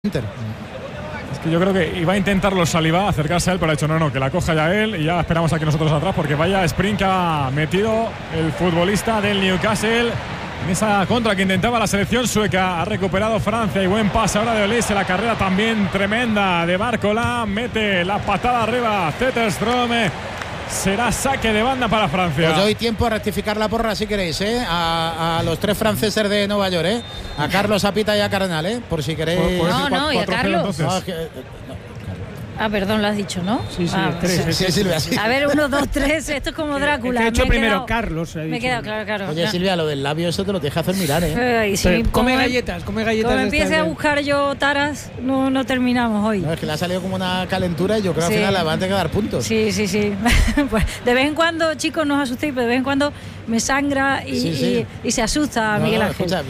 Inter. Es que yo creo que iba a intentarlo Saliba, acercarse a él, pero ha dicho no, que la coja ya él y ya esperamos aquí nosotros atrás, porque vaya sprint que ha metido el futbolista del Newcastle en esa contra que intentaba la selección sueca. Ha recuperado Francia y buen pase ahora de Olise. La carrera también tremenda de Barcola, mete la patada arriba Zetterström. Será saque de banda para Francia. Os doy tiempo a rectificar la porra si queréis, a los tres franceses de Nueva York, a Carlos, a Pita y a Carnal, por si queréis. No, y a Carlos. Perdón, lo has dicho, ¿no? Sí, tres. Sí, Silvia, sí. A ver, 1, 2, 3, esto es como Drácula. He hecho primero Carlos. Me he quedado, claro. Oye, Silvia, lo del labio eso te lo tienes que hacer mirar, Sí, come galletas. Como empiece a buscar yo taras, no terminamos hoy. No, es que le ha salido como una calentura y yo creo que al final le van a tener que dar puntos. Sí. Pues de vez en cuando, chicos, no os asustéis, pero de vez en cuando me sangra y se asusta Miguel Ángel. Escucha,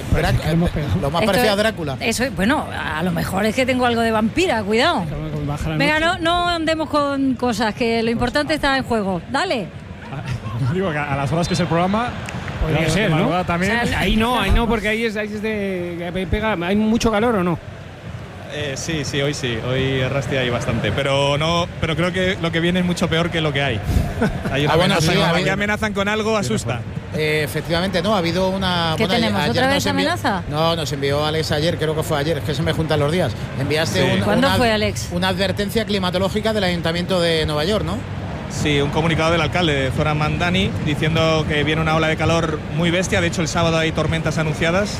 lo más parecido a Drácula. Eso, bueno, a lo mejor es que tengo algo de vampira, cuidado. Venga, no andemos con cosas, que lo importante está en juego. Dale. Digo que a las horas que es el programa podría ser, ¿no? También. O sea, ahí no, porque ahí es de pega. ¿Hay mucho calor o no? Sí, hoy rastia hay bastante, pero creo que lo que viene es mucho peor que lo que hay. Hay una amenaza, que amenazan con algo, asusta. Efectivamente, no, ha habido una... ¿Qué tenemos? ¿Otra vez amenaza? No, nos envió Alex ayer, creo que fue ayer, es que se me juntan los días. Enviaste ¿Cuándo fue, Alex? Una advertencia climatológica del Ayuntamiento de Nueva York, ¿no? Sí, un comunicado del alcalde, Zoran Mandani, diciendo que viene una ola de calor muy bestia. De hecho, el sábado hay tormentas anunciadas.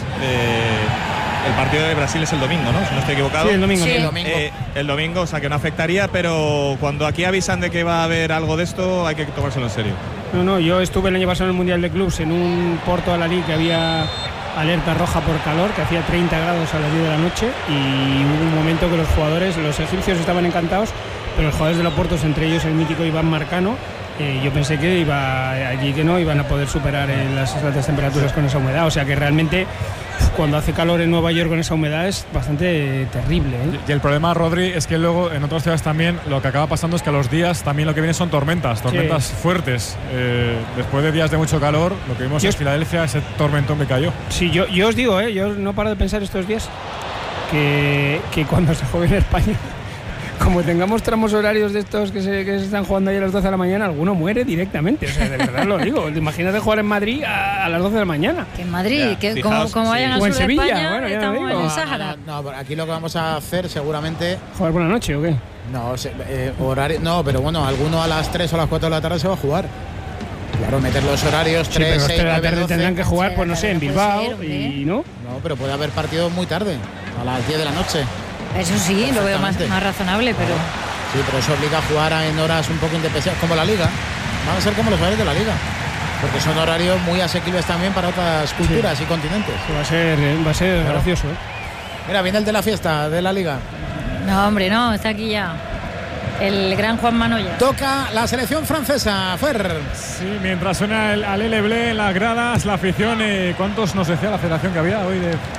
El partido de Brasil es el domingo, ¿no? Si no estoy equivocado. Sí, el domingo. El domingo, o sea que no afectaría, pero cuando aquí avisan de que va a haber algo de esto, hay que tomárselo en serio. No, yo estuve el año pasado en el Mundial de Clubs en un Porto Alalí que había alerta roja por calor, que hacía 30 grados a las 10 de la noche, y hubo un momento que los egipcios estaban encantados, pero los jugadores de los Portos, entre ellos el mítico Iván Marcano, yo pensé que no iban a poder superar las altas temperaturas con esa humedad, o sea que realmente cuando hace calor en Nueva York con esa humedad es bastante terrible, Y el problema, Rodri, es que luego en otras ciudades también lo que acaba pasando es que a los días también lo que viene son tormentas fuertes. Después de días de mucho calor, lo que vimos en Filadelfia, ese tormentón que cayó. Sí, yo os digo, yo no paro de pensar estos días que cuando se juegue en España, como tengamos tramos horarios de estos que se están jugando ahí a las 12 de la mañana, alguno muere directamente. O sea, de verdad lo digo. Imagínate jugar en Madrid a las 12 de la mañana. Que en Madrid, como vayan al sur de Sevilla, España, estamos en el Sáhara. No, aquí lo que vamos a hacer seguramente... ¿Jugar por la noche o qué? No, horario, no, pero bueno, alguno a las 3 o a las 4 de la tarde se va a jugar. Claro, meter los horarios 3, 6, 9, 12. Tendrán que jugar, pues no sé, en Bilbao y ¿no? No, pero puede haber partidos muy tarde, a las 10 de la noche. Eso sí, lo veo más razonable, pero... Sí, pero eso obliga a jugar en horas un poco independientes, como la Liga. Van a ser como los horarios de la Liga, porque son horarios muy asequibles también para otras culturas y continentes. Va a ser gracioso, Mira, viene el de la fiesta de la Liga. No, hombre, no, está aquí ya. El gran Juan Manoya. Toca la selección francesa, Fer. Sí, mientras suena al Leblé en las gradas, la afición, ¿cuántos nos decía la federación que había hoy?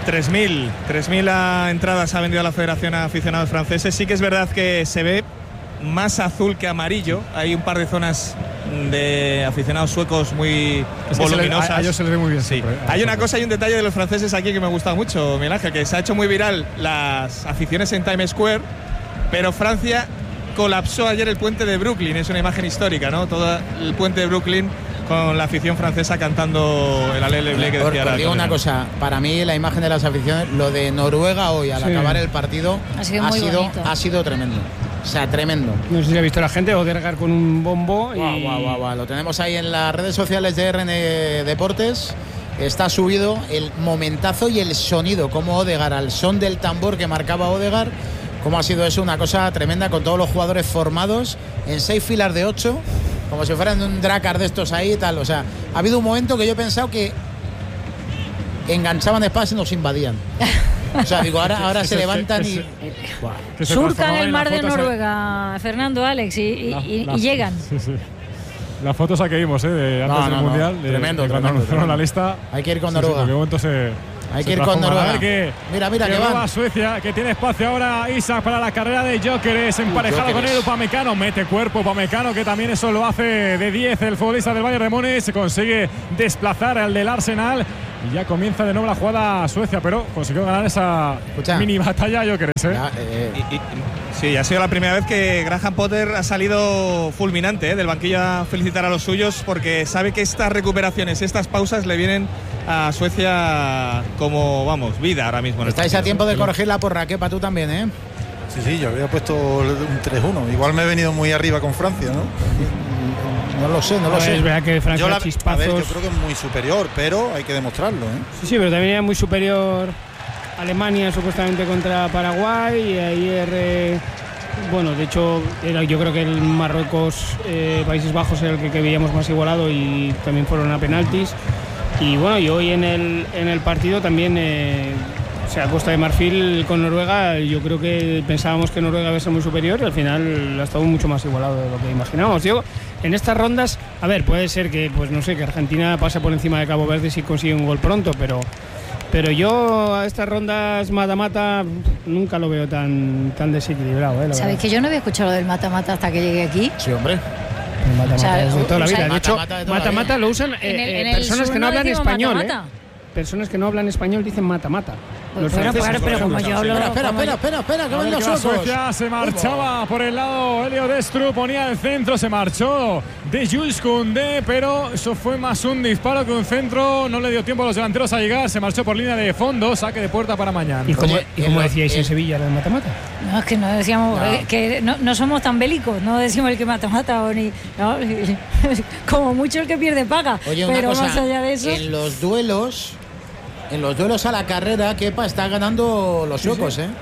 3.000 entradas ha vendido a la federación a aficionados franceses. Sí que es verdad que se ve más azul que amarillo. Hay un par de zonas de aficionados suecos muy voluminosas. A ellos se les ve muy bien. Sí. Siempre, Hay una cosa y un detalle de los franceses aquí que me gusta mucho, Miguel Ángel, que se ha hecho muy viral las aficiones en Times Square, pero Francia colapsó ayer el puente de Brooklyn. Es una imagen histórica, ¿no? Todo el puente de Brooklyn con la afición francesa cantando el Allez le Bleu que decía. Os digo una cosa, para mí la imagen de las aficiones, lo de Noruega hoy al acabar el partido ha sido tremendo. O sea, tremendo. No sé si ha visto la gente, Odegaard con un bombo. Guau. Lo tenemos ahí en las redes sociales de RN Deportes. Está subido el momentazo y el sonido, como Odegaard, al son del tambor que marcaba Odegaard. Cómo ha sido eso, una cosa tremenda, con todos los jugadores formados en 6 filas de 8, como si fueran un Drakkar de estos ahí y tal. O sea, ha habido un momento que yo he pensado que enganchaban espadas y nos invadían. O sea, digo, ahora se levantan y... Surcan el mar de Noruega, Fernando, Alex, y llegan. Sí. La foto esa que vimos, de antes del Mundial. Tremendo. Cuando anunciaron la lista. Hay que ir con Noruega. Hay que ir con Noruega. A ver que va Suecia, que tiene espacio ahora Isak para la carrera de Gyökeres, emparejado con él Upamecano, mete cuerpo Upamecano, que también eso lo hace de 10 el futbolista del Bayern de Múnich, se consigue desplazar al del Arsenal Y ya comienza de nuevo la jugada Suecia, pero consiguió ganar esa mini batalla, yo creo. Sí, ha sido la primera vez que Graham Potter ha salido fulminante del banquillo a felicitar a los suyos, porque sabe que estas recuperaciones, estas pausas le vienen a Suecia como, vamos, vida ahora mismo. Estáis a tiempo de corregir la porra, Kepa, tú también, ¿eh? Sí, yo había puesto un 3-1. Igual me he venido muy arriba con Francia, ¿no? No lo sé. Es verdad que Francia chispazos. Yo creo que es muy superior, pero hay que demostrarlo, ¿eh? Sí, pero también era muy superior Alemania supuestamente contra Paraguay, y ayer, de hecho yo creo que el Marruecos, Países Bajos era el que veíamos más igualado y también fueron a penaltis. Y bueno, y hoy en el partido también, Costa de Marfil con Noruega, yo creo que pensábamos que Noruega iba a ser muy superior y al final ha estado mucho más igualado de lo que imaginábamos. Yo, en estas rondas, a ver, puede ser que, que Argentina pase por encima de Cabo Verde si consigue un gol pronto, pero yo a estas rondas mata-mata nunca lo veo tan desequilibrado. ¿Sabéis que yo no había escuchado lo del mata-mata hasta que llegué aquí? Sí, hombre. Mata-mata de toda la vida. De hecho, mata-mata lo usan personas que no hablan español. Personas que no hablan español dicen mata-mata. Pero como yo hablo... Espera, que van los ojos. Suecia se marchaba por el lado, Elio Destru ponía el centro, se marchó de Jules Koundé, pero eso fue más un disparo que un centro, no le dio tiempo a los delanteros a llegar, se marchó por línea de fondo, saque de puerta para mañana. ¿Y cómo decíais en Sevilla lo de mata-mata? No, es que no decíamos, que no somos tan bélicos, no decimos el que mata-mata o ni... No, como mucho el que pierde paga. Oye, pero cosa, más allá de eso... En los duelos a la carrera, Kepa está ganando los suecos, ¿eh?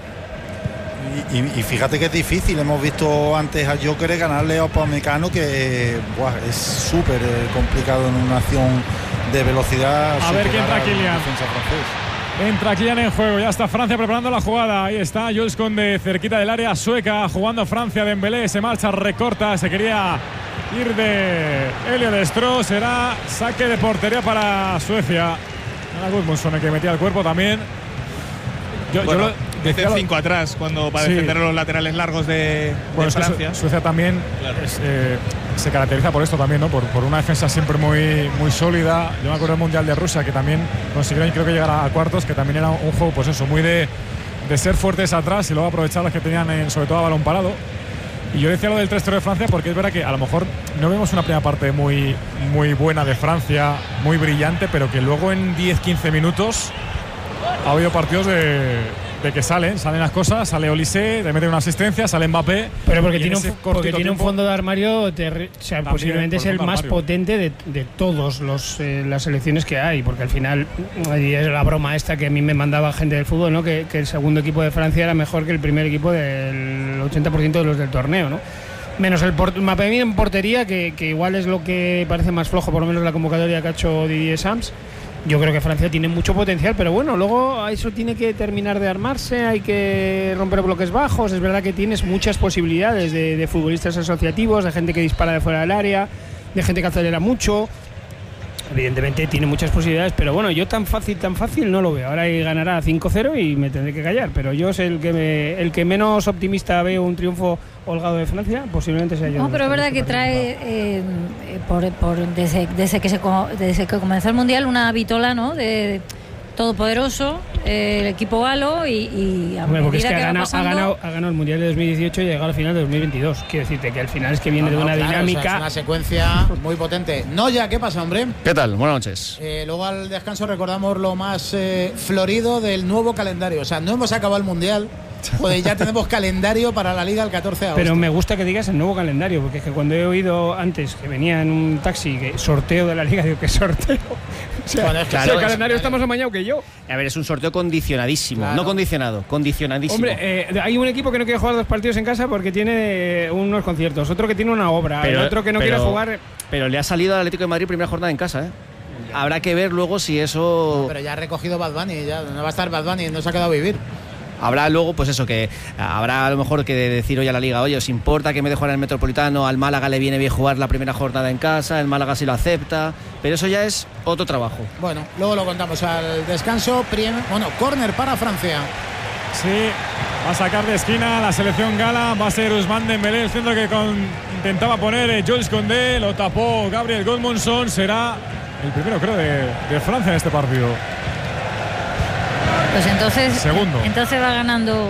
Y fíjate que es difícil. Hemos visto antes a Joker ganarle a Upamecano, que es súper complicado en una acción de velocidad. A ver quién entra Kylian. Entra Kylian en juego. Ya está Francia preparando la jugada. Ahí está Jules Koundé cerquita del área sueca, jugando Francia. Dembélé se marcha, recorta, se quería ir de Elio Destru. Será saque de portería para Suecia. Era Gudmundsson el que metía el cuerpo también. Yo lo decía 5 atrás para defender los laterales largos de Francia. Suecia también se caracteriza por esto también, ¿no? Por una defensa siempre muy, muy sólida. Yo me acuerdo del Mundial de Rusia, que también consiguieron, creo que llegar a cuartos, que también era un juego, pues eso, muy de ser fuertes atrás y luego aprovechar los que tenían, sobre todo a balón parado. Y yo decía lo del 3-0 de Francia porque es verdad que a lo mejor no vemos una primera parte muy, muy buena de Francia, muy brillante, pero que luego en 10-15 minutos ha habido partidos de que salen las cosas, sale Olise, le mete una asistencia, sale Mbappé. Pero porque tiene un fondo de armario, posiblemente es el más potente de todos las selecciones que hay, porque al final, y es la broma esta que a mí me mandaba gente del fútbol, ¿no? Que el segundo equipo de Francia era mejor que el primer equipo del 80% de los del torneo, ¿no? Menos el Mbappé en portería, que igual es lo que parece más flojo, por lo menos la convocatoria que ha hecho Didier Sams. Yo creo que Francia tiene mucho potencial, pero bueno, luego eso tiene que terminar de armarse, hay que romper bloques bajos. Es verdad que tienes muchas posibilidades de futbolistas asociativos, de gente que dispara de fuera del área, de gente que acelera mucho. Evidentemente tiene muchas posibilidades, pero bueno, yo tan fácil no lo veo. Ahora ganará 5-0 y me tendré que callar, pero yo soy el que menos optimista veo un triunfo holgado de Francia, posiblemente sea yo. No, pero es verdad que trae desde que comenzó el Mundial una vitola, ¿no? De todopoderoso, el equipo galo y a porque es que ha ganado el Mundial de 2018 y ha llegado al final de 2022. Quiero decirte que al final es que viene de una dinámica. O sea, es una secuencia muy potente. Noya, ¿qué pasa, hombre? ¿Qué tal? Buenas noches. Luego al descanso recordamos lo más florido del nuevo calendario. O sea, no hemos acabado el Mundial. Joder, ya tenemos calendario para la Liga el 14 de agosto. Pero me gusta que digas el nuevo calendario, porque es que cuando he oído antes que venía en un taxi que sorteo de la Liga, digo, ¿qué sorteo? O sea, bueno, claro, el calendario está más amañado que yo. A ver, es un sorteo condicionadísimo, claro. No condicionado, condicionadísimo. Hombre, hay un equipo que no quiere jugar 2 partidos en casa porque tiene unos conciertos, otro que tiene una obra, el otro que no quiere jugar. Pero le ha salido al Atlético de Madrid primera jornada en casa, ¿eh? Habrá que ver luego si eso... No, pero ya ha recogido Bad Bunny, ya no va a estar Bad Bunny, no se ha quedado a vivir. Habrá luego, pues eso, que habrá a lo mejor que decir hoy a la Liga, oye, ¿os importa que me deje jugar en el Metropolitano? Al Málaga le viene bien jugar la primera jornada en casa, el Málaga sí lo acepta, pero eso ya es otro trabajo. Bueno, luego lo contamos al descanso. Córner para Francia. Sí, va a sacar de esquina la selección gala, va a ser Ousmane Dembélé, el centro que intentaba poner Jules Koundé, lo tapó Gabriel Gudmundsson, será el primero creo de Francia en este partido. Pues entonces, segundo. Entonces va ganando,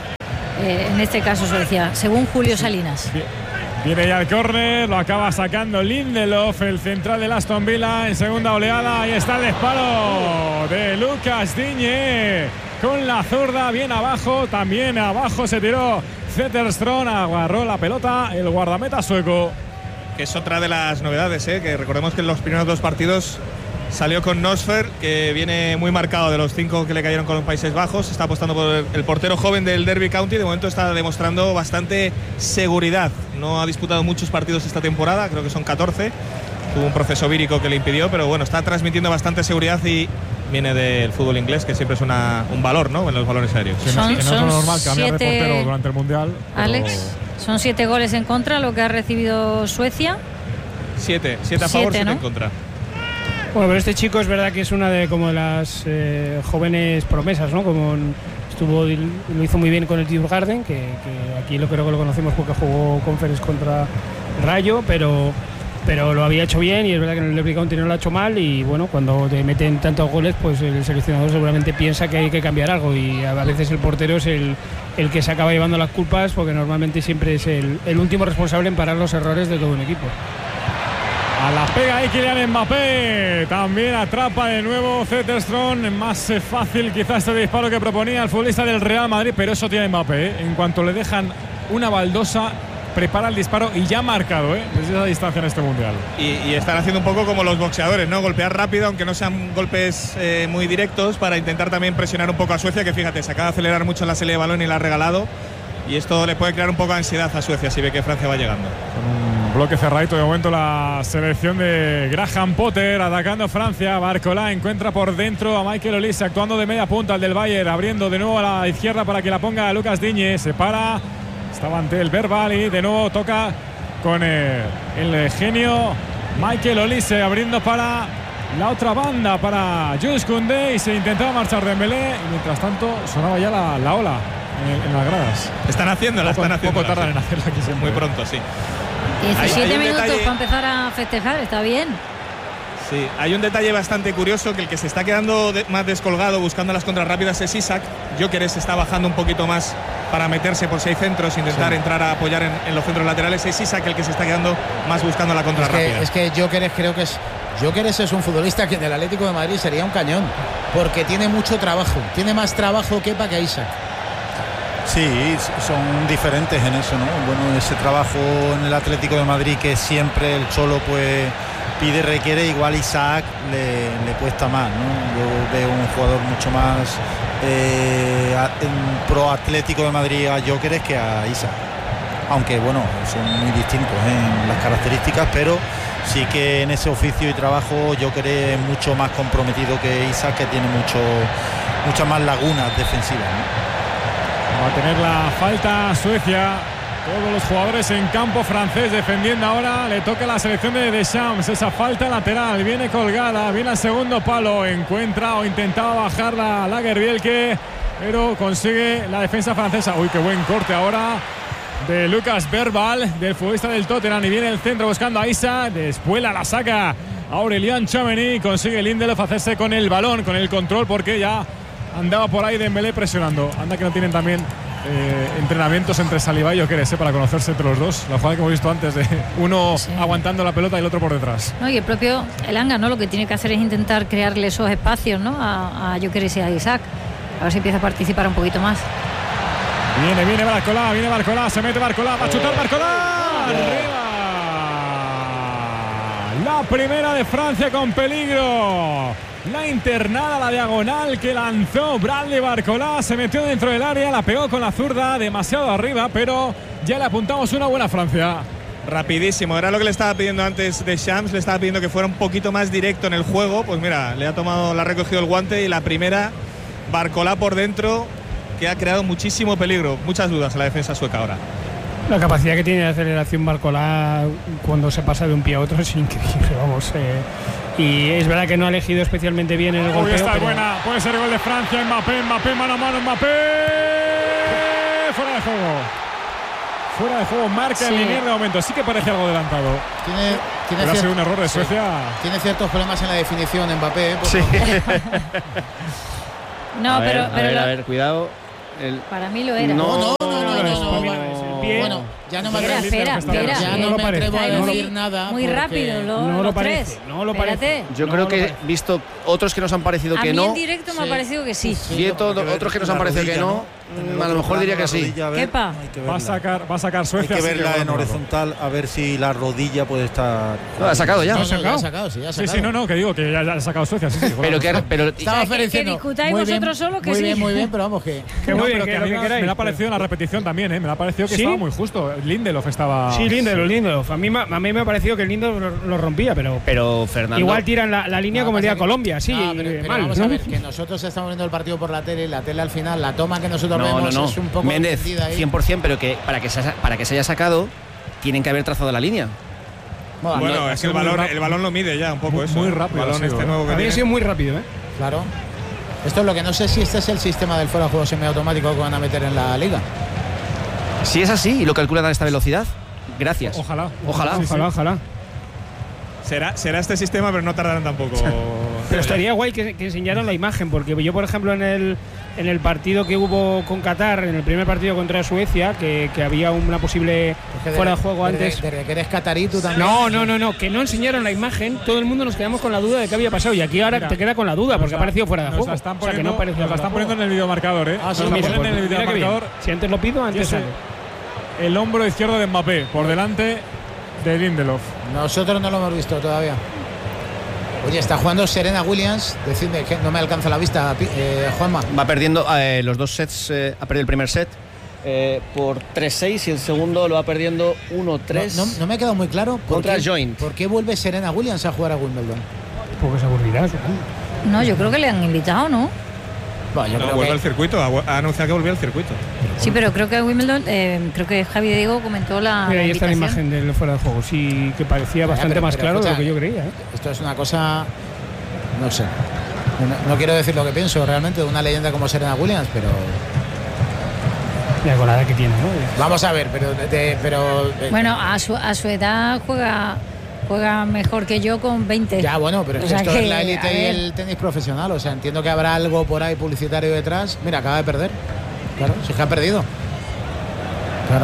en este caso Suecia, según Julio Salinas. Viene ya el córner, lo acaba sacando Lindelof, el central del Aston Villa en segunda oleada. Ahí está el disparo de Lucas Digne con la zurda, bien abajo, también abajo se tiró Zetterström, agarró la pelota el guardameta sueco. Que es otra de las novedades, que recordemos que en los primeros 2 partidos salió con Nosfer, que viene muy marcado de los 5 que le cayeron con los Países Bajos. Está apostando por el portero joven del Derby County. De momento está demostrando bastante seguridad. No ha disputado muchos partidos esta temporada, creo que son 14. Tuvo un proceso vírico que le impidió, pero bueno, está transmitiendo bastante seguridad y viene del fútbol inglés, que siempre es un valor, ¿no?, en los balones aéreos. Sí, no es lo normal cambiar de portero durante el Mundial. Alex, son 7 goles en contra lo que ha recibido Suecia. 7 a favor, 7 en contra. Bueno, pero este chico es verdad que es una de como las jóvenes promesas, ¿no? Como lo hizo muy bien con el Djurgården, que aquí creo que lo conocemos porque jugó Conference contra Rayo, pero lo había hecho bien, y es verdad que en el Derby County no lo ha hecho mal, y bueno, cuando te meten tantos goles, pues el seleccionador seguramente piensa que hay que cambiar algo, y a veces el portero es el que se acaba llevando las culpas, porque normalmente siempre es el último responsable en parar los errores de todo un equipo. A la pega ahí Kylian Mbappé, también atrapa de nuevo Zetterström. Más fácil quizás este disparo que proponía el futbolista del Real Madrid, pero eso tiene Mbappé, En cuanto le dejan una baldosa, prepara el disparo y ya ha marcado, desde esa distancia en este Mundial. Y están haciendo un poco como los boxeadores, ¿no? Golpear rápido, aunque no sean golpes muy directos, para intentar también presionar un poco a Suecia, que fíjate, se acaba de acelerar mucho en la salida de balón y la ha regalado. Y esto le puede crear un poco de ansiedad a Suecia si ve que Francia va llegando. Con un bloque cerradito de momento la selección de Graham Potter, atacando a Francia. Barcola encuentra por dentro a Michael Olise, actuando de media punta al del Bayern, abriendo de nuevo a la izquierda para que la ponga Lucas Digne. Se para, estaba ante el Verbal y de nuevo toca con el genio Michael Olise, abriendo para la otra banda, para Jules Koundé, y se intentaba marchar Dembélé, y mientras tanto sonaba ya la ola en las gradas. Están haciéndola, poco tardan en hacerla aquí siempre. Muy pronto, sí. 17 minutos para empezar a festejar, está bien. Sí, hay un detalle bastante curioso, que el que se está quedando más descolgado buscando las contras rápidas es Isak. Gyökeres se está bajando un poquito más para meterse por si hay centros, intentar entrar a apoyar en los centros laterales. Es Isak el que se está quedando más buscando la contra rápida. Es que Gyökeres Gyökeres es un futbolista que del Atlético de Madrid sería un cañón, porque tiene mucho trabajo, tiene más trabajo Kepa que Isak. Sí, son diferentes en eso, ¿no? Bueno, ese trabajo en el Atlético de Madrid que siempre el Cholo pues pide, requiere, igual Isak le cuesta más, ¿no? Yo veo un jugador mucho más pro Atlético de Madrid a Gyökeres que a Isak, aunque bueno, son muy distintos en las características, pero sí que en ese oficio y trabajo Gyökeres es mucho más comprometido que Isak, que tiene muchas más lagunas defensivas, ¿no? Va a tener la falta Suecia. Todos los jugadores en campo francés defendiendo ahora. Le toca a la selección de Deschamps. Esa falta lateral viene colgada. Viene al segundo palo. Encuentra o intentaba bajar la Lagerbielke, pero consigue la defensa francesa. Uy, qué buen corte ahora de Lucas Verbal, del futbolista del Tottenham. Y viene el centro buscando a Isa. Después la saca Aurélien Tchouaméni. Consigue Lindelof hacerse con el balón, con el control, porque ya andaba por ahí Dembélé presionando. Anda que no tienen también entrenamientos entre Saliba y Gyökeres para conocerse entre los dos. La jugada que hemos visto antes de uno aguantando la pelota y el otro por detrás. No, y el propio Elanga, ¿no? Lo que tiene que hacer es intentar crearle esos espacios, ¿no? A Gyökeres y a Isak. A ver si empieza a participar un poquito más. Viene Barcola, se mete Barcola, va a chutar Barcola. Arriba. La primera de Francia con peligro. La internada, la diagonal que lanzó Bradley Barcola, se metió dentro del área, la pegó con la zurda demasiado arriba, pero ya le apuntamos una buena Francia. Rapidísimo, era lo que le estaba pidiendo antes Deschamps, le estaba pidiendo que fuera un poquito más directo en el juego. Pues mira, le ha recogido el guante, y la primera, Barcola por dentro, que ha creado muchísimo peligro, muchas dudas en la defensa sueca ahora. La capacidad que tiene de aceleración Barcola cuando se pasa de un pie a otro es increíble, vamos. Y es verdad que no ha elegido especialmente bien el golpeo. Está buena, puede ser gol de Francia. Mbappé, mano a mano, Mbappé. Fuera de juego. Fuera de juego, marca en línea de momento. Sí que parece algo adelantado. Tiene ha sido un error de Suecia. Tiene ciertos problemas en la definición Mbappé. Sí. No, a pero ver, a ver, cuidado. Para mí lo era. No. Bueno, ya no me espera. Ya no me atrevo a decir nada. Muy rápido, no lo parece. tres. No lo parece. Yo creo que visto otros que nos han parecido que no. A mí en directo me ha parecido que sí. Y otros que nos han parecido que no. A lo mejor diría que sí. Kepa. Va a sacar Suecia. Hay que verla en horizontal a ver si la rodilla puede estar. Ha sacado ya. Ya ha sacado. Sí, no, que digo que ya ha sacado Suecia. Sí, pero estaba que discutáis vosotros solo que sí. Muy bien, pero vamos que. Pero que a mí me ha parecido en la repetición también, me ha parecido que estaba muy justo. Lindelof estaba. Sí, Lindelof. A mí me ha parecido que el Lindelof lo rompía, pero Fernando. Igual tiran la línea como el día de Colombia, sí. Pero vamos a ver, que nosotros estamos viendo el partido por la tele y la tele al final, la toma que nosotros vemos es un poco. Méndez, 100%, pero que para que se haya sacado, tienen que haber trazado la línea. Bueno, es que el balón lo mide ya un poco eso. Muy rápido. El balón nuevo que había sido muy rápido, Claro. Esto es lo que no sé si este es el sistema del fuera de juego semiautomático que van a meter en la liga. Si es así y lo calculan a esta velocidad, gracias. Ojalá. Será este sistema, pero no tardarán tampoco. Pero estaría guay que enseñaran la imagen, porque yo, por ejemplo, en el partido que hubo con Qatar, en el primer partido contra Suecia, que había una posible fuera de juego antes. De que eres catarí, tú también. No, que no enseñaron la imagen, todo el mundo nos quedamos con la duda de qué había pasado, y aquí ahora te queda con la duda, porque ha parecido fuera de juego. Nos la están poniendo en el videomarcador, en el videomarcador. Si antes lo pido, antes sale. El hombro izquierdo de Mbappé, por delante de Lindelof. Nosotros no lo hemos visto todavía. Oye, está jugando Serena Williams. Decidme que no me alcanza la vista, Juanma. Va perdiendo los dos sets. Ha perdido el primer set por 3-6 y el segundo lo va perdiendo 1-3. No me ha quedado muy claro. Contra Joint. ¿Por qué vuelve Serena Williams a jugar a Wimbledon? Porque se aburrirá. No, yo creo que le han invitado, ¿no? Bueno, vuelve al circuito. Ha anunciado que volvió al circuito. Sí, pero creo que Wimbledon, creo que Javi Diego comentó la. Mira, ahí está la imagen del fuera de juego. Sí, que parecía bastante más claro de lo que yo creía. Esto es una cosa. No sé. No quiero decir lo que pienso realmente de una leyenda como Serena Williams, pero. La colada que tiene, ¿no? Vamos a ver, pero. Bueno, a su edad juega mejor que yo con 20. Ya, bueno, pero es que esto es la élite y el tenis profesional. O sea, entiendo que habrá algo por ahí publicitario detrás. Mira, acaba de perder. Claro, si es que ha perdido. Claro.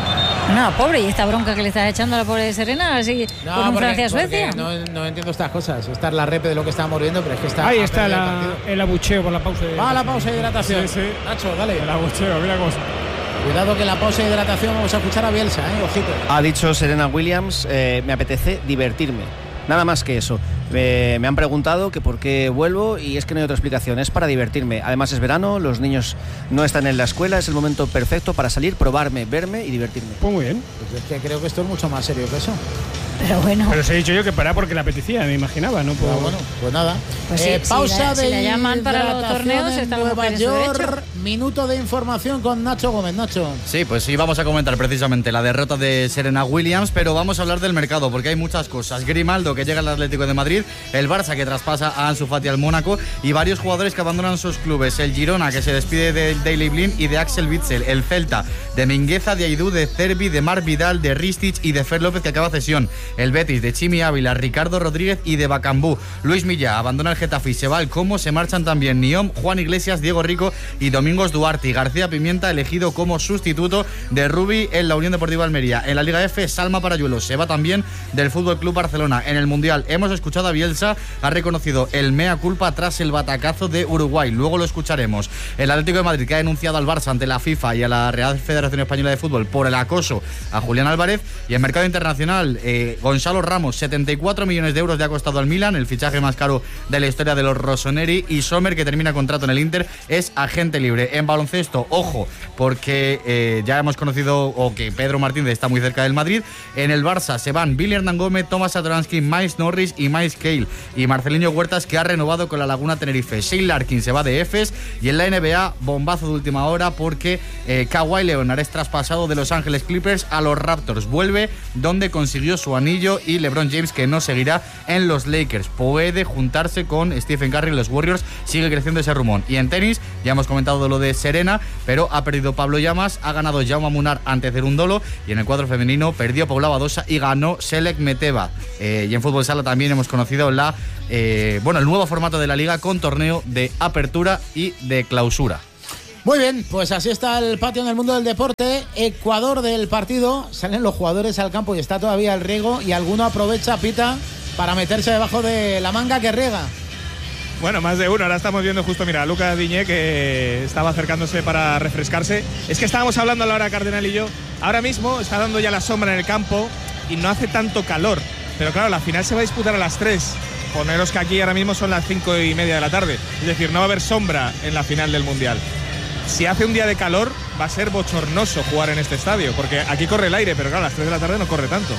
No, pobre, y esta bronca que le estás echando a la pobre Serena, así con un Francia-Suecia. No entiendo estas cosas. Esta es la repe de lo que estábamos viendo, pero es que está. Ahí está el abucheo por la pausa de hidratación. Va la pausa de hidratación. Sí. Nacho, dale. El abucheo, mira cómo. Cuidado que la pausa de hidratación vamos a escuchar a Bielsa, ojito. Ha dicho Serena Williams, me apetece divertirme. Nada más que eso. Me han preguntado que por qué vuelvo y es que no hay otra explicación, es para divertirme. Además es verano, los niños no están en la escuela, es el momento perfecto para salir, probarme, verme y divertirme. Pues muy bien. Pues es que creo que esto es mucho más serio que eso. Pero bueno. Pero os he dicho yo que para porque le apetecía, me imaginaba, ¿no? Pues bueno, pues nada. Pues sí, pausa de si la llaman para los torneos, está Nueva York. Minuto de información con Nacho Gómez. Nacho. Sí, pues sí, vamos a comentar precisamente la derrota de Serena Williams, pero vamos a hablar del mercado porque hay muchas cosas. Grimaldo, que llega al Atlético de Madrid, el Barça, que traspasa a Ansu Fati al Mónaco, y varios jugadores que abandonan sus clubes. El Girona, que se despide del Daley Blind y de Axel Witsel. El Celta, de Mingueza, de Aidú, de Cervi, de Marc Vidal, de Ristich y de Fer López, que acaba cesión. El Betis, de Chimi Ávila, Ricardo Rodríguez y de Bacambú. Luis Milla abandona el Getafe y se va al Como. Se marchan también Niom, Juan Iglesias, Diego Rico y Domingos Duarte. Y García Pimienta elegido como sustituto de Rubi en la Unión Deportiva Almería. En la Liga F, Salma Parayuelo se va también del Fútbol Club Barcelona. En el Mundial hemos escuchado a Bielsa, ha reconocido el mea culpa tras el batacazo de Uruguay. Luego lo escucharemos. El Atlético de Madrid, que ha denunciado al Barça ante la FIFA y a la Real Federación Española de Fútbol por el acoso a Julián Álvarez. Y en mercado internacional, Gonzalo Ramos, 74 millones de euros le ha costado al Milan, el fichaje más caro de la historia de los rossoneri. Y Sommer, que termina contrato en el Inter, es agente libre. En baloncesto, ojo, porque ya hemos conocido que Pedro Martínez está muy cerca del Madrid. En el Barça se van Billy Hernán Gómez, Tomás Satoransky, Miles Norris y Miles Cale. Y Marcelinho Huertas, que ha renovado con la Laguna Tenerife. Shane Larkin se va de Efes. Y en la NBA, bombazo de última hora porque Kawhi Leonard es traspasado de Los Ángeles Clippers a los Raptors. Vuelve donde consiguió su anillo anillo, y LeBron James, que no seguirá en los Lakers. Puede juntarse con Stephen Curry en los Warriors, sigue creciendo ese rumor. Y en tenis, ya hemos comentado lo de Serena, pero ha perdido Pablo Llamas, ha ganado Jaume Munar ante Cerúndolo, y en el cuadro femenino perdió Paula Badosa y ganó Selek Meteva. Y en fútbol sala también hemos conocido el nuevo formato de la liga, con torneo de apertura y de clausura. Muy bien, pues así está el patio en el mundo del deporte. Ecuador del partido, salen los jugadores al campo y está todavía el riego, y alguno aprovecha, pita, para meterse debajo de la manga que riega. Bueno, más de uno. Ahora estamos viendo justo, mira, a Lucas Diñé, que estaba acercándose para refrescarse. Es que estábamos hablando a la hora, Cardenal y yo. Ahora mismo está dando ya la sombra en el campo y no hace tanto calor. Pero claro, la final se va a disputar a las 3. Poneros que aquí ahora mismo son las 5:30 de la tarde. Es decir, no va a haber sombra en la final del Mundial. Si hace un día de calor, va a ser bochornoso jugar en este estadio, porque aquí corre el aire, pero claro, a las 3 de la tarde no corre tanto.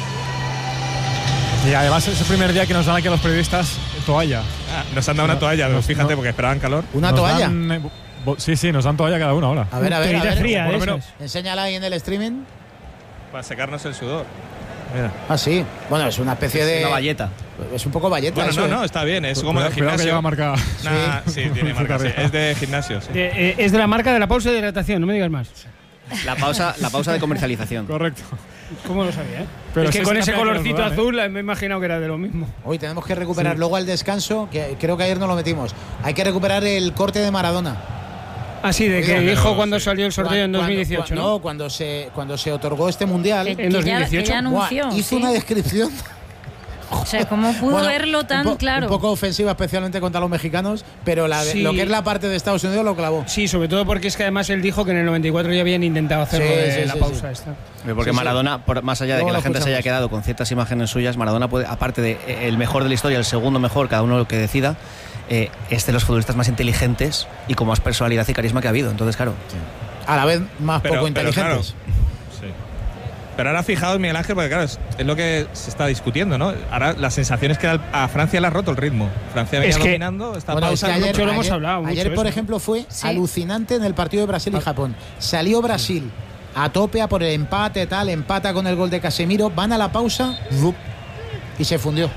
Y además es el primer día que nos dan aquí a los periodistas toalla. Nos han dado una toalla, fíjate, porque esperaban calor. ¿Una toalla? Sí, nos dan toalla cada uno ahora. A ver. Fría, por lo menos, enséñala ahí en el streaming. Para secarnos el sudor. Mira. Ah, sí. Bueno, es una especie de... Una valleta. Es un poco valleta. Bueno, eso, no, está bien, es como de Cuidado que gimnasio. lleva marca. Sí, tiene marca, sí. Es de gimnasio, sí. Es de la marca de la pausa de hidratación, no me digas más. La pausa de comercialización. Correcto. ¿Cómo lo sabía? Pero es que sí, con sí, ese también colorcito nos dan, azul me he imaginado que era de lo mismo. Hoy tenemos que recuperar luego al descanso, que creo que ayer no lo metimos. Hay que recuperar el corte de Maradona. Ah, sí, de que dijo cuando salió el sorteo en 2018, ¿no? No, cuando se otorgó este mundial. En 2018. Que ya anunció, Buah, hizo sí. una descripción. O sea, ¿cómo pudo Bueno, verlo tan claro? Un poco ofensiva, especialmente contra los mexicanos, pero Sí. lo que es la parte de Estados Unidos lo clavó. Sí, sobre todo porque es que además él dijo que en el 94 ya habían intentado hacerlo de la pausa esta. Porque Maradona, más allá de Luego que la lo gente se haya escuchamos. quedado con ciertas imágenes suyas, Maradona puede, aparte de el mejor de la historia, el segundo mejor, cada uno lo que decida, es de los futbolistas más inteligentes y con más personalidad y carisma que ha habido. Entonces, claro. A la vez más Pero poco inteligentes. Sí. Pero ahora fijaos, Miguel Ángel, porque claro, es lo que se está discutiendo, ¿no? Ahora la sensación es que a Francia le ha roto el ritmo. Francia venía dominando, está Bueno, es que pausando. mucho lo hemos hablado, ayer mucho por eso. ejemplo, fue Sí. alucinante en el partido de Brasil y Japón. Salió Brasil a tope a por el empate, empata con el gol de Casemiro, van a la pausa y se fundió.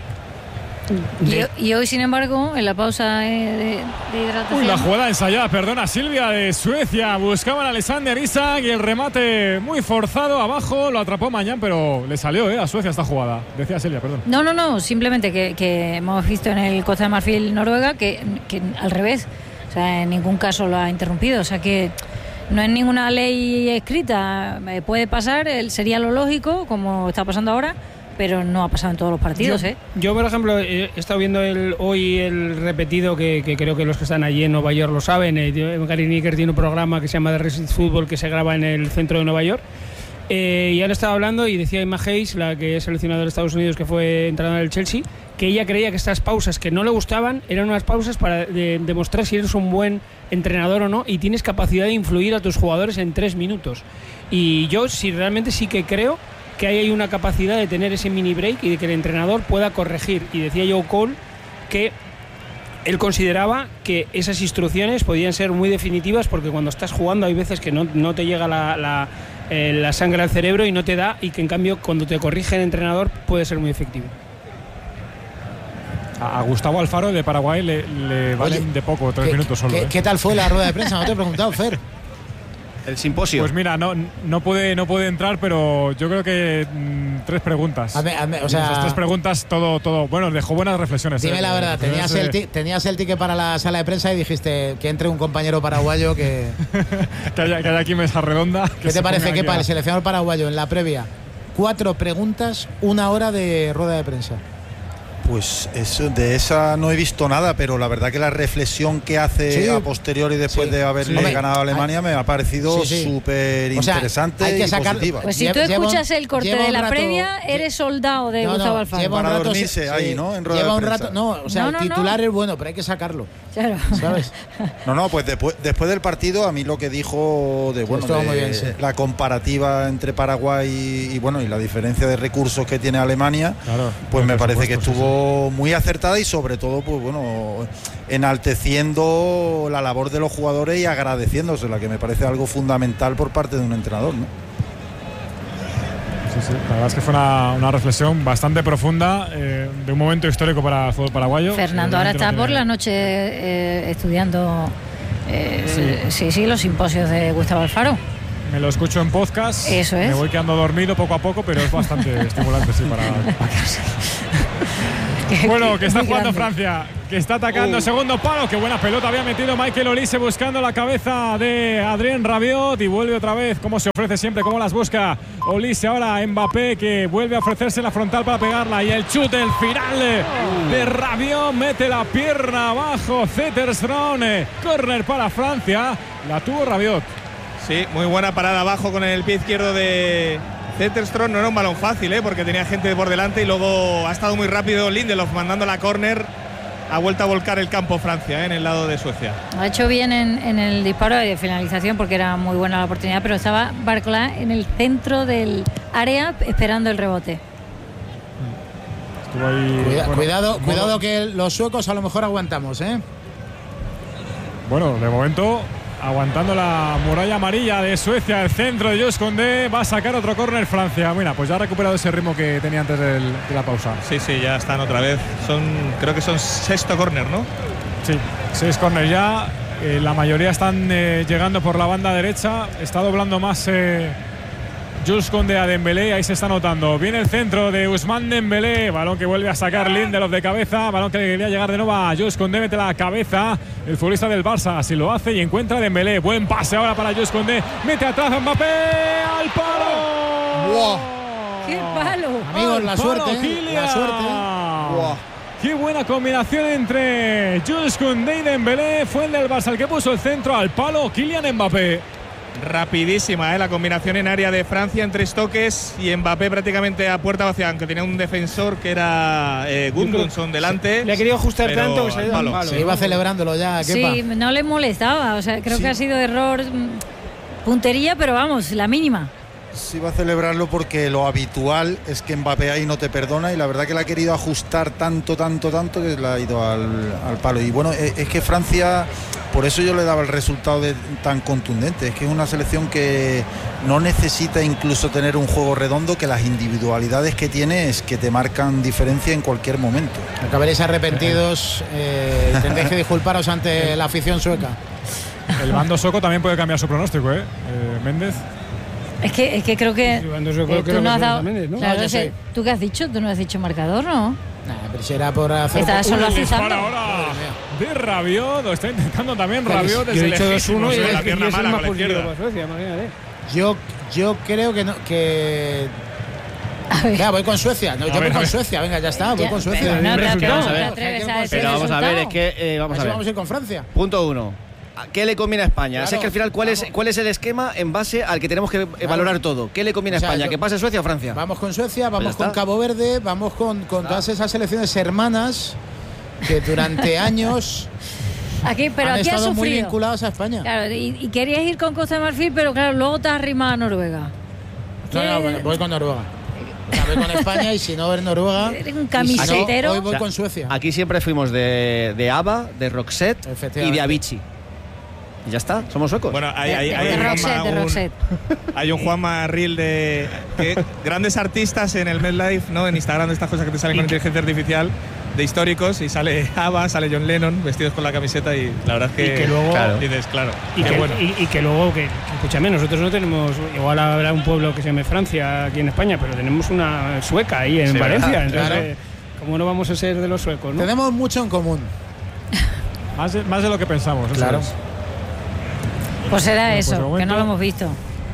Y hoy, sin embargo, en la pausa de hidratación... Uy, la jugada ensayada, perdona, Silvia, de Suecia. Buscaban a Alexander Isak y el remate muy forzado abajo. Lo atrapó Mañán, pero le salió a Suecia esta jugada. Decía Silvia, perdón. No, simplemente que hemos visto en el Costa de Marfil Noruega que al revés, o sea, en ningún caso lo ha interrumpido, o sea que no es ninguna ley escrita, puede pasar, sería lo lógico, como está pasando ahora, pero no ha pasado en todos los partidos. Yo, por ejemplo, he estado viendo hoy el repetido, que creo que los que están allí en Nueva York lo saben. Gary Lineker tiene un programa que se llama The Racing Football, que se graba en el centro de Nueva York. Y han estado hablando, y decía Emma Hayes, la que es seleccionadora de Estados Unidos, que fue entrenadora del Chelsea, que ella creía que estas pausas que no le gustaban eran unas pausas para demostrar si eres un buen entrenador o no, y tienes capacidad de influir a tus jugadores en 3 minutos. Y yo realmente sí que creo que hay una capacidad de tener ese mini break y de que el entrenador pueda corregir. Y decía Joe Cole que él consideraba que esas instrucciones podían ser muy definitivas, porque cuando estás jugando hay veces que no te llega la sangre al cerebro y no te da, y que en cambio cuando te corrige el entrenador puede ser muy efectivo. A Gustavo Alfaro de Paraguay le valen de poco, 3 minutos solo. ¿Qué tal fue la rueda de prensa? No te he preguntado, Fer. El simposio. Pues mira, no puede entrar, pero yo creo que 3 preguntas. O sea, esas 3 preguntas, todo. Bueno, dejó buenas reflexiones. Dime la verdad, tenías el ticket para la sala de prensa y dijiste que entre un compañero paraguayo que... que haya aquí mesa redonda. ¿Qué te parece que para el seleccionador paraguayo en la previa 4 preguntas, 1 hora de rueda de prensa? Pues eso, de esa no he visto nada, pero la verdad que la reflexión que hace a posteriori después de haberle ganado a Alemania me ha parecido súper interesante, hay que y positiva. Pues si tú escuchas el corte de la previa, eres soldado de Gustavo Alfaro. Para dormirse ahí, ¿no? En rueda lleva de un prensa. rato, el titular es bueno, pero hay que sacarlo. Claro. ¿Sabes? Pues después del partido, a mí lo que dijo muy bien, la comparativa entre Paraguay y la diferencia de recursos que tiene Alemania, pues me parece que estuvo muy acertada, y sobre todo enalteciendo la labor de los jugadores y agradeciéndosela, que me parece algo fundamental por parte de un entrenador, ¿no? Sí, la verdad es que fue una reflexión bastante profunda de un momento histórico para el fútbol paraguayo. Fernando ahora está por la noche estudiando los simposios de Gustavo Alfaro. Me lo escucho en podcast. Eso es. Me voy quedando dormido poco a poco, pero es bastante estimulante, sí, para bueno, que está jugando grande Francia, que está atacando segundo palo. Qué buena pelota había metido Michael Olise buscando la cabeza de Adrien Rabiot y vuelve otra vez, como se ofrece siempre, como las busca Olise. Ahora Mbappé, que vuelve a ofrecerse la frontal para pegarla, y el chute, el final de Rabiot, mete la pierna abajo Zetterström, córner para Francia, la tuvo Rabiot. Sí, muy buena parada abajo con el pie izquierdo de Zetterström. No era un balón fácil, porque tenía gente por delante, y luego ha estado muy rápido Lindelof mandando la córner. Ha vuelto a volcar el campo Francia, en el lado de Suecia. Ha hecho bien en el disparo de finalización, porque era muy buena la oportunidad, pero estaba Barcola en el centro del área esperando el rebote. Estuvo ahí, cuidado que los suecos a lo mejor aguantamos, ¿eh? Bueno, de momento aguantando la muralla amarilla de Suecia, el centro de Jules Koundé. Va a sacar otro córner Francia. Mira, pues ya ha recuperado ese ritmo que tenía antes de la pausa. Sí, ya están otra vez. Creo que son sexto córner, ¿no? Sí, 6 córner ya. La mayoría están llegando por la banda derecha. Está doblando más Jules Koundé a Dembélé, ahí se está notando. Viene el centro de Ousmane Dembélé, balón que vuelve a sacar Lindelof de cabeza, balón que quería llegar de nuevo a Jules Koundé, mete la cabeza el futbolista del Barça, así lo hace y encuentra a Dembélé. Buen pase ahora para Jules Koundé, mete atrás a Mbappé, al palo. ¡Wow! ¡Qué palo! Amigos, la suerte. ¡Wow! Qué buena combinación entre Jules Koundé y Dembélé. Fue el del Barça el que puso el centro al palo, Kylian Mbappé. Rapidísima, la combinación en área de Francia en 3 toques, y Mbappé prácticamente a puerta vacía, aunque tenía un defensor que era Gundogan delante. Le ha querido ajustar tanto que se ha ido al palo. Se iba celebrándolo ya. Sí, no le molestaba. O sea, creo que ha sido error, puntería, pero vamos, la mínima. Sí, va a celebrarlo porque lo habitual es que Mbappé ahí no te perdona, y la verdad que le ha querido ajustar tanto que le ha ido al palo. Y bueno, es que Francia, por eso yo le daba el resultado tan contundente. Es que es una selección que no necesita incluso tener un juego redondo, que las individualidades que tiene es que te marcan diferencia en cualquier momento. Acabaréis arrepentidos, tendréis que disculparos ante la afición sueca. El bando sueco también puede cambiar su pronóstico, Méndez. Es que creo que tú no has dado. ¿no? Claro, ¿tú qué has dicho? ¿Tú no has dicho marcador, no? Pero si era por hacer. Estaba solo asustando. Ahora de Rabiot, lo está intentando también Rabiot desde el legítimo. Yo he dicho 2-1 y la pierna mala más con la izquierda. para Suecia, imagínate. Yo creo que no, que. Venga, voy con Suecia. No, yo voy con Suecia. Venga, ya está. Voy con Suecia. Pero vamos a ver, es que vamos a ir con Francia. Punto 1. ¿Qué le conviene a España? Claro, es que al final, ¿cuál es el esquema en base al que tenemos que valorar todo? ¿Qué le conviene a España? ¿Que pase Suecia o Francia? Vamos con Suecia, vamos con Cabo Verde, vamos con todas esas selecciones hermanas que durante años han estado muy vinculadas a España. Claro, y querías ir con Costa de Marfil, pero claro, luego te has arrimado a Noruega. No, voy con Noruega. Voy con España, y si no es Noruega, eres un camisetero. Hoy voy con Suecia. Aquí siempre fuimos de ABBA, de Roxette y de Avicii. Y ya está, somos suecos. Bueno, hay un Juanma Ril de grandes artistas en el MedLife, ¿no? En Instagram, de estas cosas que te salen con inteligencia artificial, de históricos, y sale ABBA, sale John Lennon vestidos con la camiseta, y la verdad es que luego, dices, claro. Y que luego, escúchame, nosotros no tenemos, igual habrá un pueblo que se llame Francia aquí en España, pero tenemos una sueca ahí en Valencia. Entonces, claro. ¿Cómo no vamos a ser de los suecos, no? Tenemos mucho en común. Más de lo que pensamos. Claro. Pues será eso, momento, que no lo hemos visto.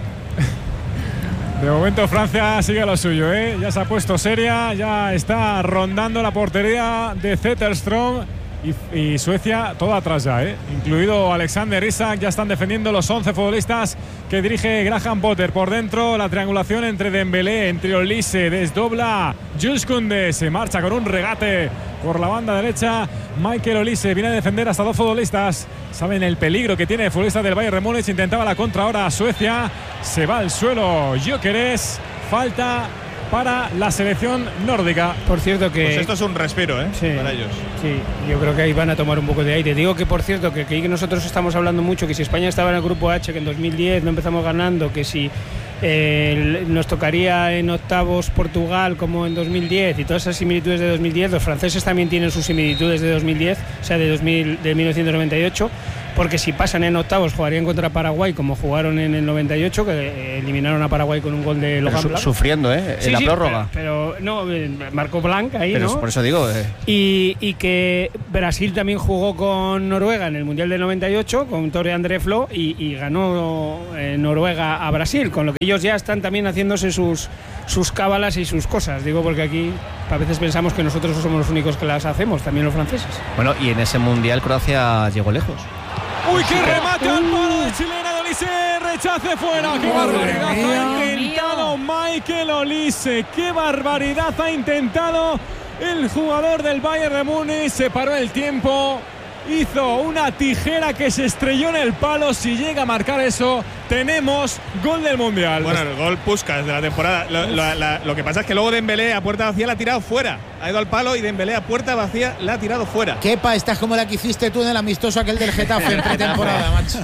De momento Francia sigue lo suyo, ya se ha puesto seria, ya está rondando la portería de Zetterström, y Suecia todo atrás ya, incluido Alexander Isak. Ya están defendiendo los 11 futbolistas que dirige Graham Potter. Por dentro la triangulación entre Dembélé, entre Olise, desdobla Jules Koundé, se marcha con un regate por la banda derecha. Michael Olise viene a defender hasta 2 futbolistas. Saben el peligro que tiene el futbolista del Bayern Múnich. Intentaba la contra ahora Suecia. Se va al suelo Gyökeres. Falta para la selección nórdica. Por cierto que... Pues esto es un respiro, sí, para ellos. Sí, yo creo que ahí van a tomar un poco de aire. Digo que, por cierto, que nosotros estamos hablando mucho, que si España estaba en el grupo H, que en 2010 no empezamos ganando, que si nos tocaría en octavos Portugal como en 2010 y todas esas similitudes de 2010. Los franceses también tienen sus similitudes de 2010, o sea, de 1998, porque si pasan en octavos jugarían contra Paraguay como jugaron en el 98, que eliminaron a Paraguay con un gol de Logan Blanc. Sufriendo, en la prórroga. Pero no, marcó Blanc ahí, pero ¿no? Por eso digo. Y que Brasil también jugó con Noruega en el Mundial del 98, con Tore André Flo, y ganó Noruega a Brasil, con lo que ellos ya están también haciéndose sus cábalas y sus cosas. Digo, porque aquí a veces pensamos que nosotros no somos los únicos que las hacemos, también los franceses. Bueno, y en ese Mundial Croacia llegó lejos. ¡Uy, qué remate al palo de chilena de Olise! ¡Rechace fuera! ¡Qué barbaridad ha intentado Michael Olise! ¡Qué barbaridad ha intentado el jugador del Bayern de Múnich! Se paró el tiempo, hizo una tijera que se estrelló en el palo. Si llega a marcar eso, tenemos gol del Mundial. Bueno, el gol Puskás de la temporada. Lo que pasa es que luego Dembélé a puerta vacía la ha tirado fuera. Ha ido al palo y Dembélé a puerta vacía la ha tirado fuera. Kepa, estás como la que hiciste tú en el amistoso aquel del Getafe en pretemporada, macho.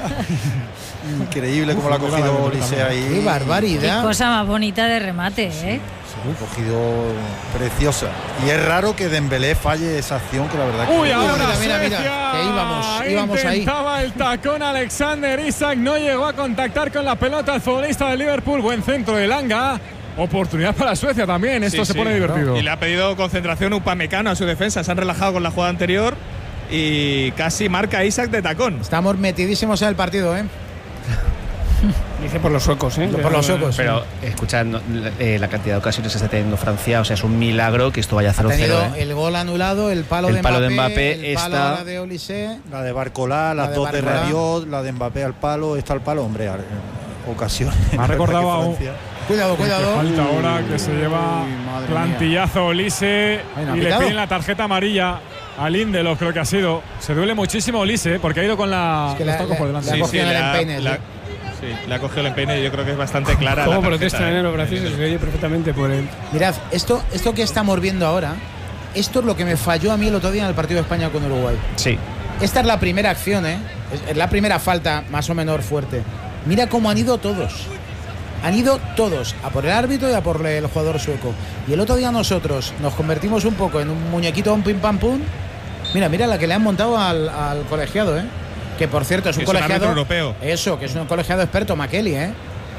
Increíble cómo la ha cogido Olise ahí. ¡Qué barbaridad! Qué cosa más bonita de remate, ¿eh? Se ha cogido preciosa. Y es raro que Dembélé falle esa acción, que la verdad que... ¡Uy, ahora mira, Suecia! que íbamos ahí. Intentaba el tacón Alexander Isak, no llegó a contactar con la pelota el futbolista del Liverpool. Buen centro de Langa. Oportunidad para Suecia también, esto se pone divertido. ¿no? Y le ha pedido concentración Upamecano a su defensa, se han relajado con la jugada anterior y casi marca Isak de tacón. Estamos metidísimos en el partido, ¿eh? Dice por los suecos, ¿eh? Por los suecos. Pero, escucha, la cantidad de ocasiones que está teniendo Francia, o sea, es un milagro que esto vaya 0-0. Ha tenido el gol anulado, el palo de Mbappé, el palo ahora de Olise, la de Barcola, las dos de Rabiot, la de Mbappé al palo, está al palo, hombre, ocasiones. Me ha recordado a un... Cuidado. Falta ahora que se lleva plantillazo Olise y le piden la tarjeta amarilla a Lindelof, creo que ha sido. Se duele muchísimo Olise porque ha ido con los tacos por delante. Le ha cogido el empeine. Sí, le ha cogido el empeine y yo creo que es bastante clara. ¿Cómo protestan en los franceses? Se oye perfectamente por él. Mirad, esto que estamos viendo ahora, esto es lo que me falló a mí el otro día en el partido de España con Uruguay. Sí. Esta es la primera acción, ¿eh? Es la primera falta más o menos fuerte. Mira cómo han ido todos. Han ido todos, a por el árbitro y a por el jugador sueco. Y el otro día nosotros nos convertimos un poco en un muñequito, un pim pam pum. Mira la que le han montado al colegiado, ¿eh? Que por cierto es un colegiado europeo. Eso, que es un colegiado experto, Makeli, ¿eh?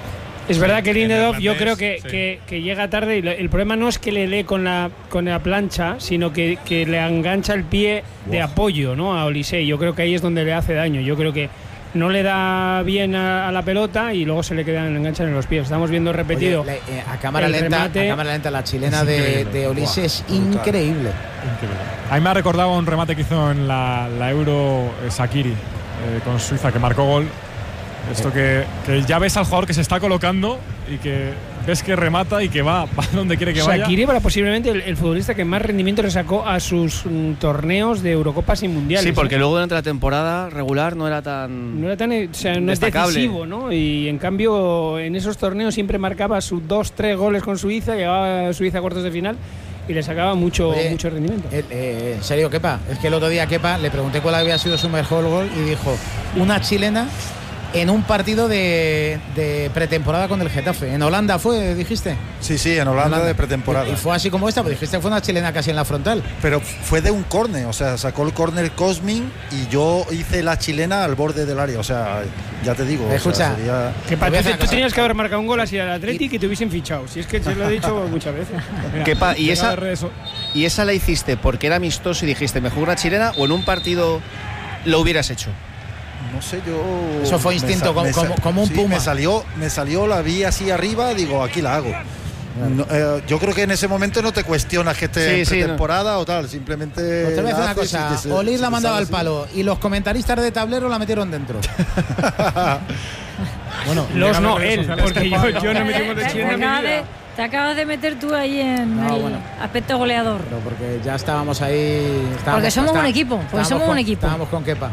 Es verdad que Lindelof yo creo que llega tarde y el problema no es que le dé con la plancha, sino que le engancha el pie de apoyo, ¿no? A Olise. Yo creo que ahí es donde le hace daño. Yo creo que no le da bien a la pelota y luego se le enganchan en los pies. Estamos viendo repetido. Oye, a cámara lenta la chilena de Olise es increíble. A mí me ha recordado un remate que hizo en la Euro Shaqiri con Suiza, que marcó gol. Esto que ya ves al jugador que se está colocando y que ves que remata y que va donde quiere que vaya. Shaqiri era posiblemente el futbolista que más rendimiento le sacó a sus torneos de Eurocopas y mundiales. Sí, porque luego durante la temporada regular no era tan o sea, no es decisivo, ¿no? Y en cambio en esos torneos siempre marcaba sus 2-3 goles con Suiza, llegaba a Suiza a cuartos de final y le sacaba mucho rendimiento. En serio, Kepa, es que el otro día Kepa le pregunté cuál había sido su mejor gol y dijo una chilena en un partido de pretemporada con el Getafe. ¿En Holanda fue, dijiste? Sí, en Holanda de pretemporada. Y fue así como esta, pues dijiste que fue una chilena casi en la frontal. Pero fue de un córner, o sea, sacó el córner Cosmin y yo hice la chilena al borde del área, o sea, ya te digo. Escucha, tú tenías que haber marcado un gol así al Athletic y te hubiesen fichado, si es que se lo he dicho muchas veces. Kepa, ¿y esa la hiciste porque era amistoso y dijiste, ¿mejor una chilena o en un partido lo hubieras hecho? No sé, yo... Eso fue instinto, como un puma. Me salió, la vi así arriba, digo, aquí la hago. No, yo creo que en ese momento no te cuestionas que esté en pretemporada o tal, simplemente... Pues te voy a decir una cosa, Olir la mandaba al palo y los comentaristas de tablero la metieron dentro. Bueno, él, porque yo no metí de chilena. Te acabas de meter tú ahí en aspecto goleador. Pero porque ya estábamos ahí... Porque somos un equipo, Estábamos con Kepa.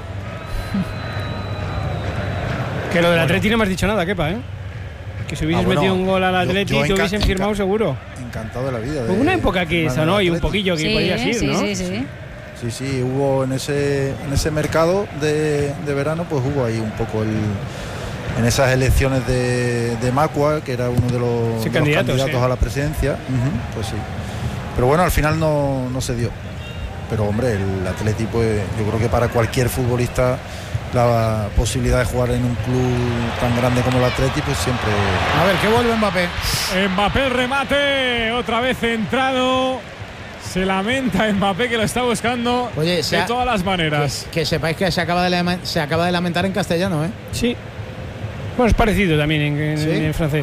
Que lo del Atleti no me has dicho nada, Kepa, ¿eh? Que si hubieses metido un gol al Atleti te hubiesen firmado seguro. Encantado de la vida. Hubo una época que sonó y un poquillo que podía ir, ¿no? Sí, hubo en ese mercado de verano, pues hubo ahí un poco en esas elecciones de Macua, que era uno de los candidatos a la presidencia. Pues sí. Pero bueno, al final no se dio. Pero hombre, el Atleti, pues yo creo que para cualquier futbolista la posibilidad de jugar en un club tan grande como el Atleti, pues siempre... A ver, que vuelve Mbappé. Mbappé el remate, otra vez centrado. Se lamenta Mbappé, que lo está buscando. Oye, de todas las maneras. Que sepáis que se acaba de lamentar en castellano, ¿eh? Sí. Bueno, es parecido también en francés.